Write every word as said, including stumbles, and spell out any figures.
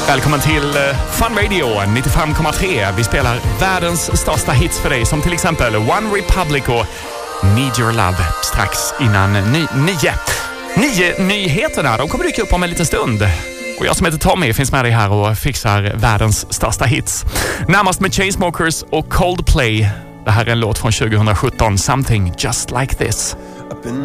Välkommen till Fun Radio nittiofem komma tre. Vi spelar världens största hits för dig, som till exempel One Republic och Need Your Love strax innan ni- nio. Nio nyheterna, de kommer dyka upp om en liten stund. Och jag som heter Tommy finns med dig här och fixar världens största hits. Närmast med Chainsmokers och Coldplay. Det här är en låt från tjugo sjutton, Something Just Like This.